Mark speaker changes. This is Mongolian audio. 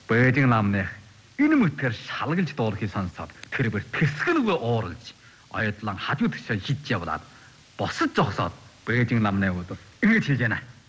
Speaker 1: Бэжин намных энэ мэтэр шалгалж дуулахыг сонсоод тэр бүр тэсгэнгүй ууралж оёдлон хажууд тишээ шидж яваад босож зогсоод Бэжин намны үүд ингэж хийж байна.